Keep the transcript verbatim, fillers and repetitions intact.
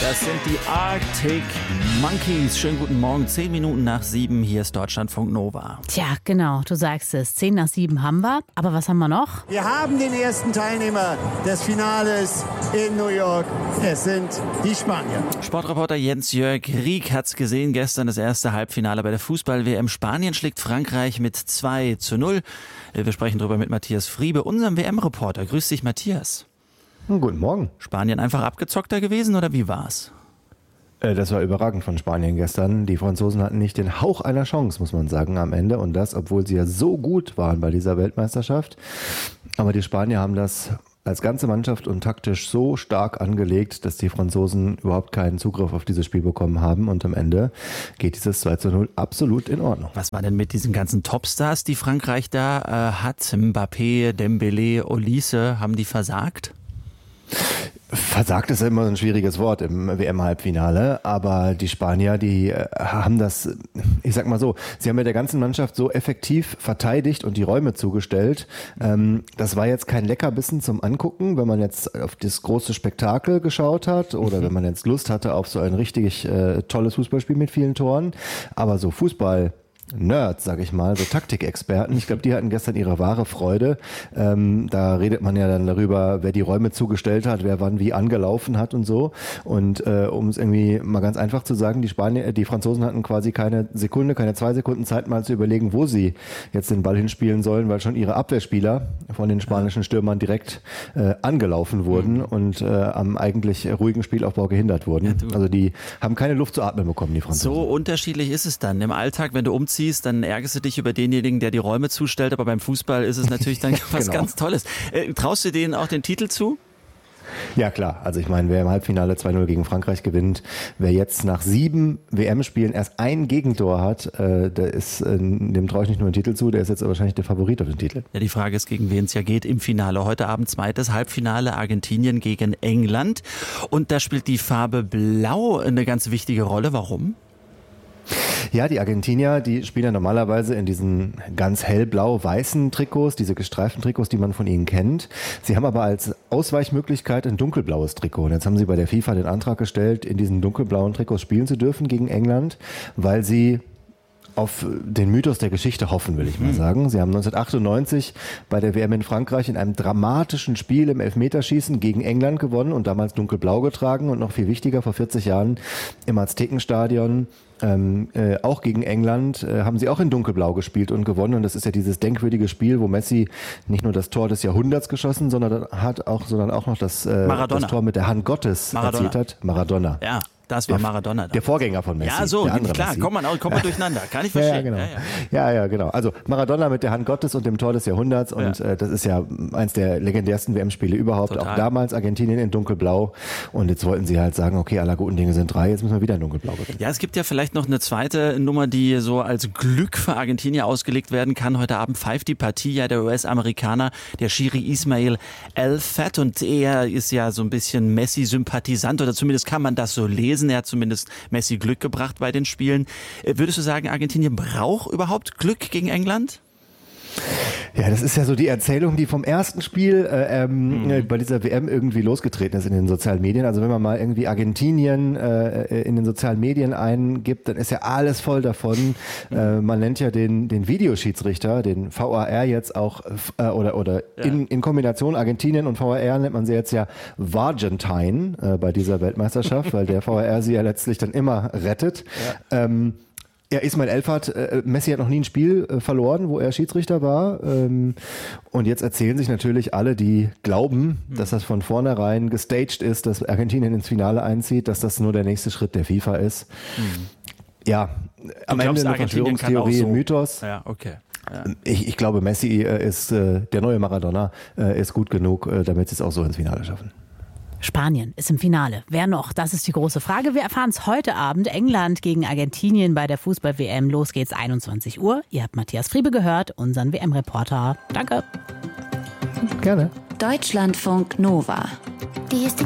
Das sind die Arctic Monkeys. Schönen guten Morgen, zehn Minuten nach sieben. Hier ist Deutschlandfunk Nova. Tja, genau, du sagst es. Zehn nach sieben haben wir. Aber was haben wir noch? Wir haben den ersten Teilnehmer des Finales in New York. Es sind die Spanier. Sportreporter Jens-Jörg Rieck hat's gesehen. Gestern das erste Halbfinale bei der Fußball-W M. Spanien schlägt Frankreich mit zwei zu null. Wir sprechen darüber mit Matthias Friebe, unserem W M-Reporter. Grüß dich, Matthias. Guten Morgen. Spanien einfach abgezockter gewesen oder wie war's? Das war überragend von Spanien gestern. Die Franzosen hatten nicht den Hauch einer Chance, muss man sagen, am Ende. Und das, obwohl sie ja so gut waren bei dieser Weltmeisterschaft. Aber die Spanier haben das als ganze Mannschaft und taktisch so stark angelegt, dass die Franzosen überhaupt keinen Zugriff auf dieses Spiel bekommen haben. Und am Ende geht dieses zwei zu null absolut in Ordnung. Was war denn mit diesen ganzen Topstars, die Frankreich da äh, hat? Mbappé, Dembélé, Olise, haben die versagt? Versagt ist ja immer ein schwieriges Wort im W M-Halbfinale, aber die Spanier, die haben das, ich sag mal so, sie haben mit der ganzen Mannschaft so effektiv verteidigt und die Räume zugestellt. Das war jetzt kein Leckerbissen zum Angucken, wenn man jetzt auf das große Spektakel geschaut hat oder mhm. wenn man jetzt Lust hatte auf so ein richtig äh, tolles Fußballspiel mit vielen Toren, aber so Fußball Nerds, sag ich mal, so Taktikexperten. Ich glaube, die hatten gestern ihre wahre Freude. Ähm, da redet man ja dann darüber, wer die Räume zugestellt hat, wer wann wie angelaufen hat und so. Und äh, um es irgendwie mal ganz einfach zu sagen, die Spanier, die Franzosen hatten quasi keine Sekunde, keine zwei Sekunden Zeit mal zu überlegen, wo sie jetzt den Ball hinspielen sollen, weil schon ihre Abwehrspieler von den spanischen Stürmern direkt äh, angelaufen wurden mhm. und äh, am eigentlich ruhigen Spielaufbau gehindert wurden. Ja, also die haben keine Luft zu atmen bekommen, die Franzosen. So unterschiedlich ist es dann im Alltag, wenn du umziehst, dann ärgerst du dich über denjenigen, der die Räume zustellt, aber beim Fußball ist es natürlich dann was genau. ganz Tolles. Äh, traust du denen auch den Titel zu? Ja klar, also ich meine, wer im Halbfinale zwei null gegen Frankreich gewinnt, wer jetzt nach sieben W M-Spielen erst ein Gegentor hat, äh, der ist, äh, dem traue ich nicht nur den Titel zu, der ist jetzt wahrscheinlich der Favorit auf den Titel. Ja, die Frage ist, gegen wen es ja geht im Finale. Heute Abend zweites Halbfinale, Argentinien gegen England und da spielt die Farbe Blau eine ganz wichtige Rolle. Warum? Ja, die Argentinier, die spielen ja normalerweise in diesen ganz hellblau-weißen Trikots, diese gestreiften Trikots, die man von ihnen kennt. Sie haben aber als Ausweichmöglichkeit ein dunkelblaues Trikot. Und jetzt haben sie bei der FIFA den Antrag gestellt, in diesen dunkelblauen Trikots spielen zu dürfen gegen England, weil sie auf den Mythos der Geschichte hoffen, will ich mal sagen. Sie haben neunzehnhundertachtundneunzig bei der W M in Frankreich in einem dramatischen Spiel im Elfmeterschießen gegen England gewonnen und damals dunkelblau getragen und noch viel wichtiger, vor vierzig Jahren im Aztekenstadion Ähm, äh, auch gegen England äh, haben sie auch in dunkelblau gespielt und gewonnen und das ist ja dieses denkwürdige Spiel, wo Messi nicht nur das Tor des Jahrhunderts geschossen, sondern hat auch, sondern auch noch das, äh, das Tor mit der Hand Gottes Maradona. erzielt hat. Maradona. Ja. Das war Maradona. Der Vorgänger von Messi. Ja, so, der andere klar, Messi. kommt man, auch, kommt man durcheinander. Kann ich verstehen. Ja, genau. Ja, ja. ja, ja, genau. Also Maradona mit der Hand Gottes und dem Tor des Jahrhunderts und ja. äh, das ist ja eins der legendärsten W M-Spiele überhaupt. Total. Auch damals Argentinien in dunkelblau und jetzt wollten sie halt sagen, okay, aller guten Dinge sind drei, jetzt müssen wir wieder in dunkelblau gewinnen. Ja, es gibt ja vielleicht noch eine zweite Nummer, die so als Glück für Argentinier ausgelegt werden kann. Heute Abend pfeift die Partie ja der U S-Amerikaner, der Schiri Ismail El-Fat und er ist ja so ein bisschen Messi-Sympathisant oder zumindest kann man das so lesen. Er hat zumindest Messi Glück gebracht bei den Spielen. Würdest du sagen, Argentinien braucht überhaupt Glück gegen England? Ja, das ist ja so die Erzählung, die vom ersten Spiel äh, ähm, mhm. bei dieser W M irgendwie losgetreten ist in den sozialen Medien. Also wenn man mal irgendwie Argentinien äh, in den sozialen Medien eingibt, dann ist ja alles voll davon. Mhm. Äh, man nennt ja den, den Videoschiedsrichter, den V A R jetzt auch, äh, oder, oder ja. in, in Kombination Argentinien und V A R nennt man sie jetzt ja Vargentine äh, bei dieser Weltmeisterschaft, weil der V A R sie ja letztlich dann immer rettet. Ja. Ähm, Ja, Ismail El-Fat, äh, Messi hat noch nie ein Spiel äh, verloren, wo er Schiedsrichter war. Ähm, und jetzt erzählen sich natürlich alle, die glauben, mhm. dass das von vornherein gestaged ist, dass Argentinien ins Finale einzieht, dass das nur der nächste Schritt der FIFA ist. Mhm. Ja, am du glaubst, Ende eine Verschwörungstheorie, so. Mythos. Ja, okay. Ja. Ich, ich glaube, Messi äh, ist, äh, der neue Maradona, äh, ist gut genug, äh, damit sie es auch so ins Finale schaffen. Spanien ist im Finale. Wer noch? Das ist die große Frage. Wir erfahren es heute Abend. England gegen Argentinien bei der Fußball-W M. Los geht's einundzwanzig Uhr. Ihr habt Matthias Friebe gehört, unseren W M-Reporter. Danke. Gerne. Deutschlandfunk Nova. Die ist